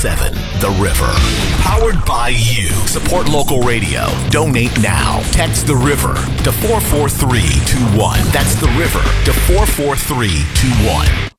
7, The River. Powered by you. Support local radio. Donate now. Text The River to 44321. That's The River to 44321.